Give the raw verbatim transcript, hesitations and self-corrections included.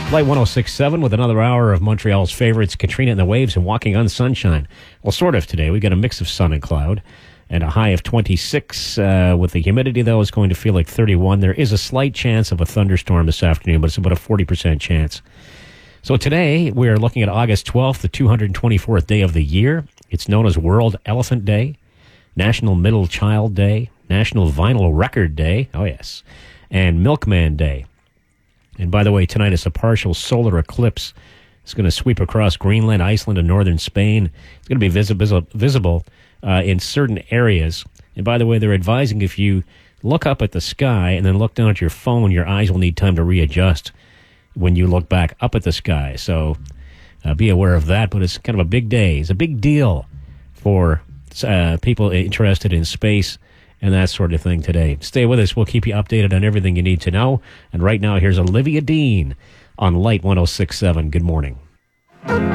Light one oh six point seven with another hour of Montreal's favorites, Katrina and the Waves and Walking on Sunshine. Well, sort of today. We got a mix of sun and cloud and a high of twenty-six. Uh, with the humidity, though, it's going to feel like thirty-one. There is a slight chance of a thunderstorm this afternoon, but it's about a forty percent chance. So today, we're looking at August twelfth, the two hundred twenty-fourth day of the year. It's known as World Elephant Day, National Middle Child Day, National Vinyl Record Day, oh yes, and Milkman Day. And by the way, tonight is a partial solar eclipse. It's going to sweep across Greenland, Iceland, and northern Spain. It's going to be visi- visible uh, in certain areas. And by the way, they're advising if you look up at the sky and then look down at your phone, your eyes will need time to readjust when you look back up at the sky. So uh, be aware of that. But it's kind of a big day. It's a big deal for uh, people interested in space and that sort of thing today. Stay with us. We'll keep you updated on everything you need to know. And right now, here's Olivia Dean on Light one oh six point seven. Good morning.